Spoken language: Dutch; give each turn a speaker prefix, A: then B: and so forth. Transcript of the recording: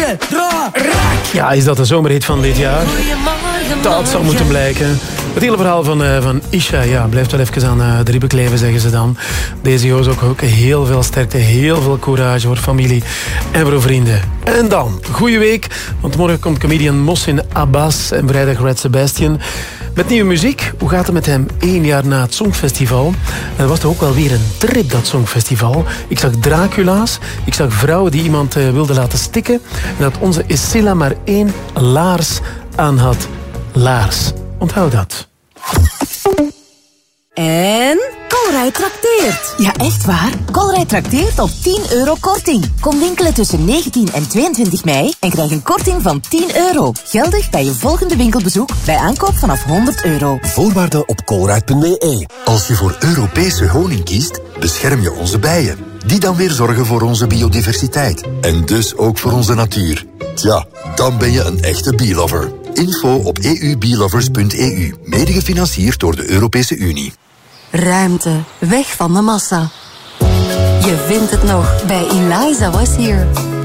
A: Raaien, raak.
B: Ja, is dat de zomerhit van dit jaar? Dat zou moeten blijken. Het hele verhaal van Isha, ja, blijft wel even aan de ribben kleven, zeggen ze dan. Deze jongens ook heel veel sterkte, heel veel courage voor familie en voor vrienden. En dan, goeie week, want morgen komt comedian Mohsin Abbas en vrijdag Red Sebastian. Met nieuwe muziek. Hoe gaat het met hem 1 jaar na het Songfestival? En dat was toch ook wel weer een trip, dat Songfestival. Ik zag Dracula's. Ik zag vrouwen die iemand wilden laten stikken. En dat onze Isilla maar 1 laars aan had. Laars. Onthoud dat.
C: En Colruyt trakteert. Ja, echt waar. Colruyt trakteert op €10 korting. Kom winkelen tussen 19 en 22 mei en krijg een korting van €10. Geldig bij je volgende winkelbezoek bij aankoop vanaf €100.
D: Voorwaarden op colruyt.be. Als je voor Europese honing kiest, bescherm je onze bijen. Die dan weer zorgen voor onze biodiversiteit. En dus ook voor onze natuur. Tja, dan ben je een echte bee-lover. Info op eubeelovers.eu. Mede gefinancierd door de Europese Unie.
C: Ruimte. Weg van de massa. Je vindt het nog bij Eliza Was Here.